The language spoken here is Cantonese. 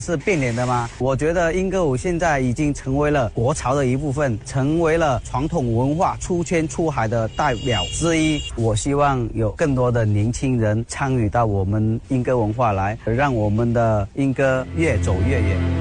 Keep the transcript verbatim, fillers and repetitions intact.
是变脸的吗？我觉得莺歌舞现在已经成为了国潮的一部分，成为了传统文化出圈出海的代表之一。我希望有更多的年轻人参与到我们莺歌文化来，让我们的莺歌越走越远。